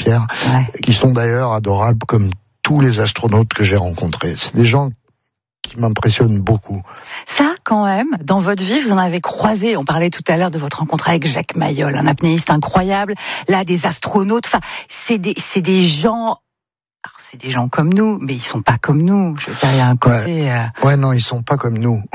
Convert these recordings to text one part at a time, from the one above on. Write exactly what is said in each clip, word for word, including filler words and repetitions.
fier, ouais. Qui sont d'ailleurs adorables comme tous les astronautes que j'ai rencontrés. C'est des gens qui m'impressionnent beaucoup. Ça, quand même, dans votre vie, vous en avez croisé. On parlait tout à l'heure de votre rencontre avec Jacques Mayol, un apnéiste incroyable. Là, des astronautes. Enfin, c'est des, c'est des gens. Alors, c'est des gens comme nous, mais ils sont pas comme nous. Je veux dire, il y a un côté. Ouais, euh... ouais non, ils sont pas comme nous.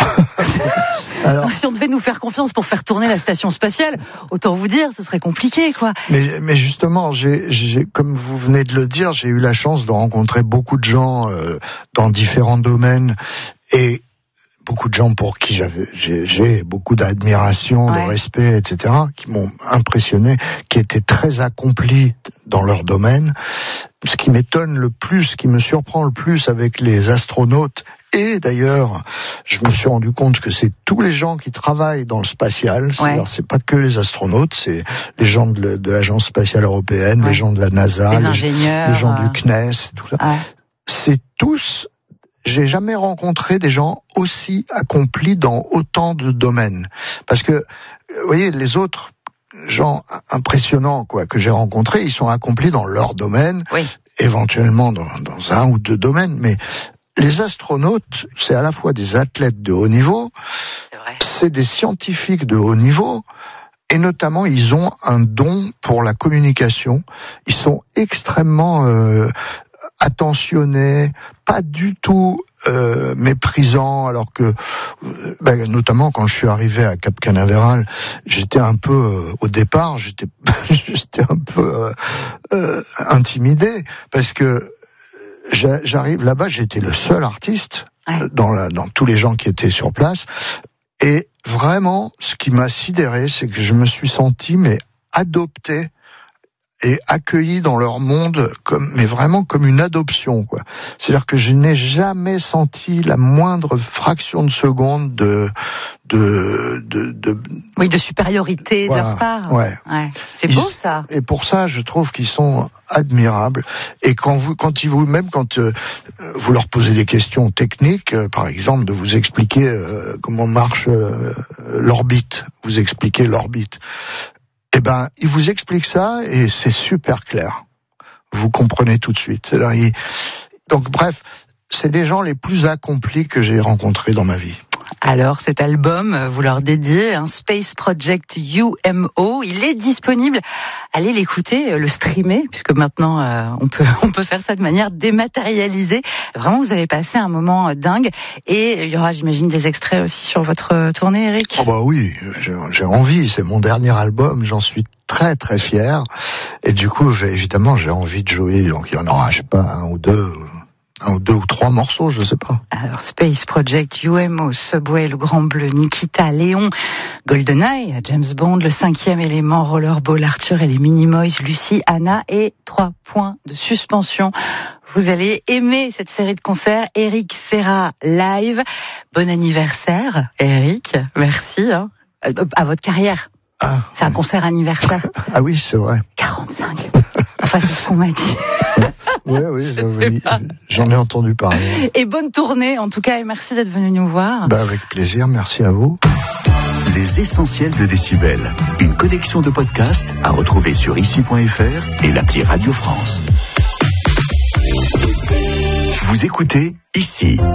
Alors, si on devait nous faire confiance pour faire tourner la station spatiale, autant vous dire, ce serait compliqué, quoi. Mais, mais justement, j'ai, j'ai, comme vous venez de le dire, j'ai eu la chance de rencontrer beaucoup de gens euh, dans différents domaines et beaucoup de gens pour qui j'avais, j'ai, j'ai beaucoup d'admiration, ouais. de respect, et cetera, qui m'ont impressionné, qui étaient très accomplis dans leur domaine. Ce qui m'étonne le plus, ce qui me surprend le plus avec les astronautes, et d'ailleurs, je me suis rendu compte que c'est tous les gens qui travaillent dans le spatial, c'est-à-dire ouais. c'est pas que les astronautes, c'est les gens de, de l'Agence spatiale européenne, ouais. les gens de la NASA, les, les, ingénieurs, les gens euh... du C N E S, tout ça. Ouais. C'est tous... J'ai jamais rencontré des gens aussi accomplis dans autant de domaines. Parce que, vous voyez, les autres gens impressionnants, quoi, que j'ai rencontrés, ils sont accomplis dans leur domaine, oui. éventuellement dans, dans un ou deux domaines, mais les astronautes, c'est à la fois des athlètes de haut niveau, c'est vrai. C'est des scientifiques de haut niveau, et notamment, ils ont un don pour la communication. Ils sont extrêmement euh, attentionnés, pas du tout euh, méprisants, alors que, euh, ben, notamment quand je suis arrivé à Cap Canaveral, j'étais un peu, euh, au départ, j'étais, j'étais un peu euh, euh, intimidé, parce que j'arrive là-bas, j'étais le seul artiste ouais. dans, la, dans tous les gens qui étaient sur place, et vraiment, ce qui m'a sidéré, c'est que je me suis senti mais adopté et accueilli dans leur monde, comme, mais vraiment comme une adoption, quoi. C'est-à-dire que je n'ai jamais senti la moindre fraction de seconde de, de, de, de oui, de supériorité voilà. de leur part. Ouais. ouais. C'est ils, beau, ça. Et pour ça, je trouve qu'ils sont admirables. Et quand vous, quand ils vous, même quand euh, vous leur posez des questions techniques, euh, par exemple, de vous expliquer euh, comment marche euh, l'orbite, vous expliquer l'orbite. Eh ben, il vous explique ça et c'est super clair. Vous comprenez tout de suite. Alors, il... Donc, bref, c'est les gens les plus accomplis que j'ai rencontrés dans ma vie. Alors, cet album, vous leur dédiez un Space Project U M O. Il est disponible. Allez l'écouter, le streamer, puisque maintenant euh, on peut on peut faire ça de manière dématérialisée. Vraiment, vous allez passer un moment dingue. Et il y aura, j'imagine, des extraits aussi sur votre tournée, Eric. Oh bah oui, j'ai, j'ai envie. C'est mon dernier album. J'en suis très très fier. Et du coup, j'ai, évidemment, j'ai envie de jouer. Donc il y en aura, je sais pas, un ou deux. Un ou deux ou trois morceaux, je sais pas. Alors, Space Project, U M O, Subway, Le Grand Bleu, Nikita, Léon, GoldenEye, James Bond, Le Cinquième Élément, Rollerball, Arthur et les Minimoys, Lucie, Anna et trois points de suspension. Vous allez aimer cette série de concerts. Eric Serra live. Bon anniversaire, Eric. Merci, hein. À votre carrière. Ah, c'est un concert anniversaire. Ah oui, c'est vrai. quarante-cinq. Enfin, c'est ce qu'on m'a dit. Oui, oui, oui, j'en ai entendu parler. Et bonne tournée, en tout cas, et merci d'être venu nous voir. Bah, avec plaisir, merci à vous. Les essentiels de Décibel, une collection de podcasts à retrouver sur ici point f r et l'appli Radio France. Vous écoutez Ici.